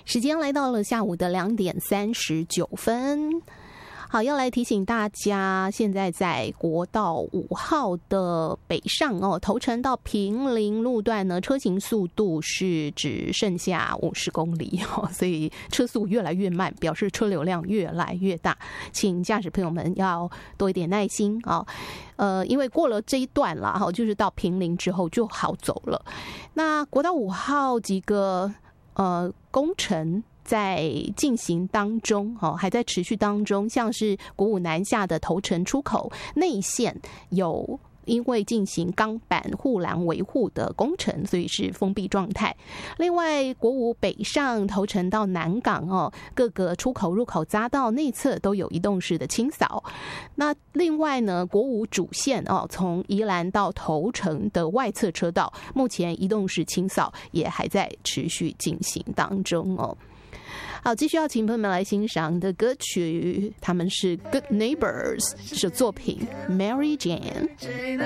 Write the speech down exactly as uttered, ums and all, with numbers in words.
时间来到了下午的两点三十九分。好，要来提醒大家，现在在国道五号的北上哦，头城到平林路段呢，车行速度是只剩下五十公里哦，所以车速越来越慢，表示车流量越来越大，请驾驶朋友们要多一点耐心啊。呃，因为过了这一段了哈，就是到平林之后就好走了。那国道五号几个呃工程在进行当中，还在持续当中，像是国五南下的头城出口内线有因为进行钢板护栏维护的工程，所以是封闭状态。另外，国五北上头城到南港哦，各个出口入口匝道内侧都有移动式的清扫。那另外呢，国五主线哦，从宜兰到头城的外侧车道，目前移动式清扫也还在持续进行当中哦。好，继续要请朋友们来欣赏的歌曲，他们是 Good Neighbors 的作品 Mary Jane。